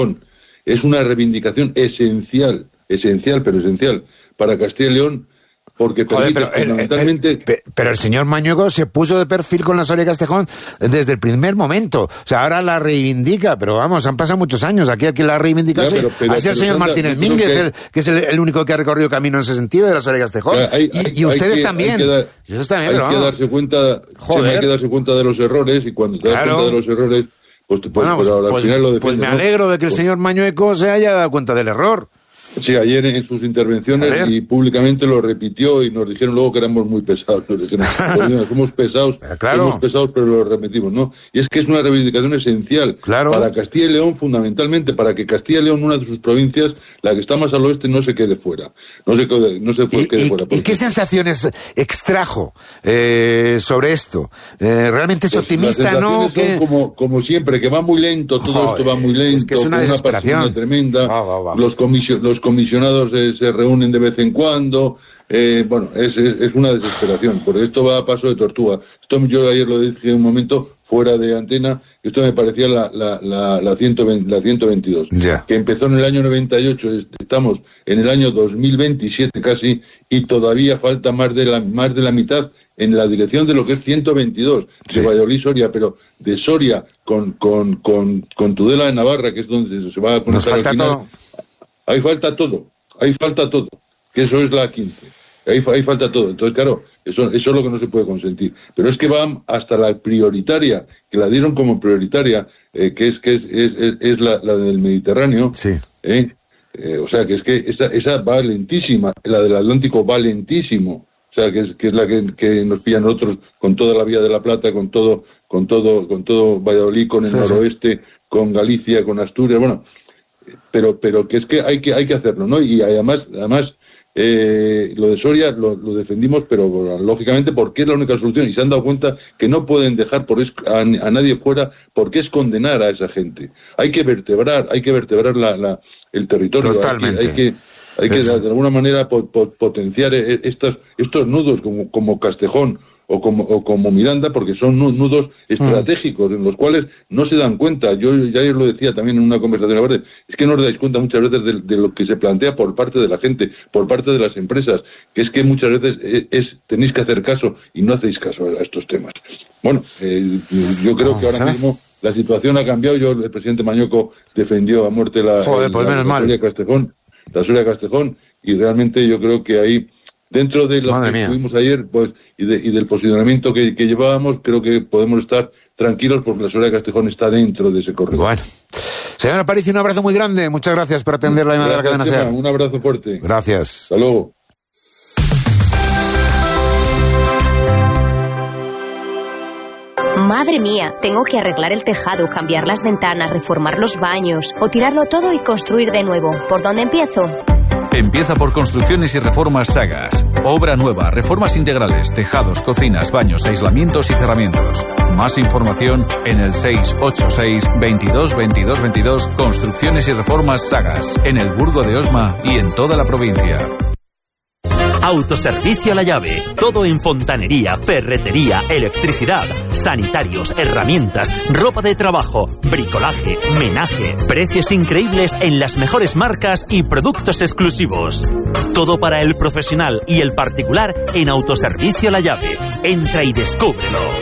Es una reivindicación esencial para Castilla y León, porque permite fundamentalmente... Pero el señor Mañueco se puso de perfil con la Soria de Castejón desde el primer momento. O sea, ahora la reivindica, pero vamos, han pasado muchos años. Aquí el que la reivindica ha sido el señor Martínez Mínguez, que es el único que ha recorrido camino en ese sentido de la Soria de Castejón. Y ustedes también. Hay que darse cuenta de los errores, y cuando te das cuenta de los errores... Al final lo defiendes, me alegro de que el señor Mañueco se haya dado cuenta del error. Sí, ayer en sus intervenciones y públicamente lo repitió, y nos dijeron luego que éramos muy pesados. Nos dijeron, somos pesados, pero lo repetimos, ¿no? Y es que es una reivindicación esencial para Castilla y León, fundamentalmente, para que Castilla y León, una de sus provincias, la que está más al oeste, no se quede fuera. No se quede fuera. ¿Y qué sensaciones extrajo sobre esto? ¿Realmente es optimista, no? Son como siempre, que va muy lento, todo esto va muy lento, es que es una desesperación tremenda. Los comisionados se reúnen de vez en cuando. Es una desesperación, porque esto va a paso de tortuga. Esto yo ayer lo dije un momento fuera de antena, esto me parecía la 122, que empezó en el año 98, estamos en el año 2027 casi, y todavía falta más de la mitad en la dirección de lo que es 122, de Valladolid-Soria, pero de Soria con Tudela de Navarra, que es donde se va a conectar al final. Ahí falta todo, que eso es la 15. Ahí falta todo. Entonces, claro, eso es lo que no se puede consentir. Pero es que van hasta la prioritaria, que la dieron como prioritaria, que es la del Mediterráneo. Sí. O sea, que es que esa va lentísima, la del Atlántico va lentísimo. O sea, que es la que nos pilla a nosotros con toda la Vía de la Plata, con todo Valladolid, con el noroeste, con Galicia, con Asturias, bueno. Pero que es que hay que hacerlo, ¿no? Y además lo de Soria lo defendimos, pero lógicamente porque es la única solución, y se han dado cuenta que no pueden dejar a nadie fuera, porque es condenar a esa gente. Hay que vertebrar el territorio. Totalmente. Hay que de alguna manera potenciar estos nudos como Castejón o como Miranda, porque son nudos estratégicos en los cuales no se dan cuenta. Yo ya lo decía también en una conversación aparte, es que no os dais cuenta muchas veces de lo que se plantea por parte de la gente, por parte de las empresas, que es que muchas veces tenéis que hacer caso y no hacéis caso a estos temas. Bueno, yo creo que ahora mismo la situación ha cambiado. El presidente Mañueco defendió a muerte la Soria de Castejón, y realmente yo creo que ahí, dentro de lo que tuvimos ayer, pues, y del posicionamiento que llevábamos, creo que podemos estar tranquilos porque la Soria de Castejón está dentro de ese corredor. Bueno. Señora Aparicio, un abrazo muy grande. Muchas gracias por atender la llamada de la cadena SER. Un abrazo fuerte. Gracias. Hasta luego. Madre mía, tengo que arreglar el tejado, cambiar las ventanas, reformar los baños, o tirarlo todo y construir de nuevo. ¿Por dónde empiezo? Empieza por Construcciones y Reformas Sagas. Obra nueva, reformas integrales, tejados, cocinas, baños, aislamientos y cerramientos. Más información en el 686 22 22 22. Construcciones y Reformas Sagas, en el Burgo de Osma y en toda la provincia. Autoservicio La Llave. Todo en fontanería, ferretería, electricidad, sanitarios, herramientas, ropa de trabajo, bricolaje, menaje. Precios increíbles en las mejores marcas y productos exclusivos. Todo para el profesional y el particular en Autoservicio La Llave. Entra y descúbrelo.